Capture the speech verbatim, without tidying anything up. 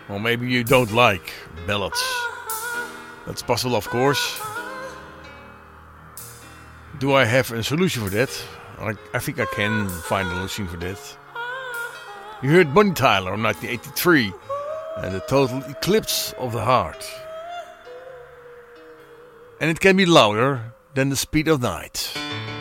Or maybe you don't like ballads. That's possible, of course. Do I have a solution for that? I, I think I can find a solution for that. You heard Bonnie Tyler in nineteen eighty-three and the total eclipse of the heart. And it can be louder than the speed of night.